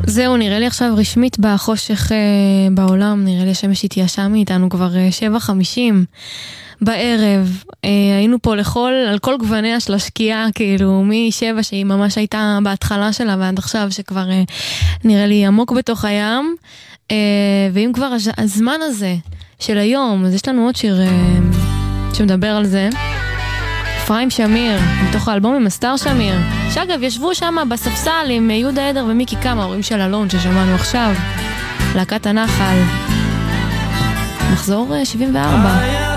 זהו, נראה לי עכשיו רשמית בחושך בעולם, נראה לי השמש התייאשה מאיתנו כבר 7:50 בערב. היינו פה על כל גווניה של השקיעה, כאילו מ7 שהיא ממש הייתה בהתחלה שלה ועד עכשיו שכבר נראה לי עמוק בתוך הים. ואם כבר הזמן הזה של היום, אז יש לנו עוד שיר שמדבר על זה. אפרים שמיר, מתוך האלבום עם הסטאר שמיר, שאגב ישבו שם בספסל עם יהודה עדר ומיקי קמה, ההורים של אלון ששמענו עכשיו, להקת הנחל, מחזור 74.